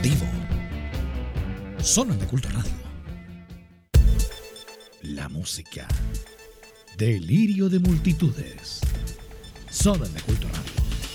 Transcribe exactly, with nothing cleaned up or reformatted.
Deportivo. Solo en De Culto Radio. La música. Delirio de multitudes. Solo en De Culto Radio.